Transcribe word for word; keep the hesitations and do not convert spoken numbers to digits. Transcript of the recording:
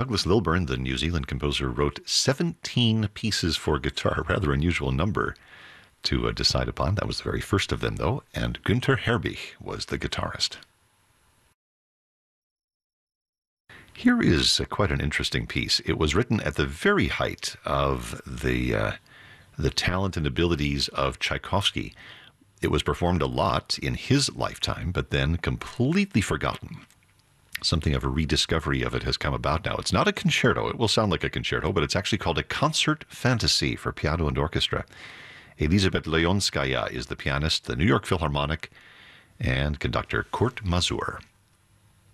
Douglas Lilburn, the New Zealand composer, wrote seventeen pieces for guitar, a rather unusual number to uh, decide upon. That was the very first of them, though, and Günther Herbig was the guitarist. Here is uh, quite an interesting piece. It was written at the very height of the, uh, the talent and abilities of Tchaikovsky. It was performed a lot in his lifetime, but then completely forgotten. Something of a rediscovery of it has come about now. It's not a concerto. It will sound like a concerto, but it's actually called a concert fantasy for piano and orchestra. Elizabeth Leonskaya is the pianist, the New York Philharmonic, and conductor Kurt Masur.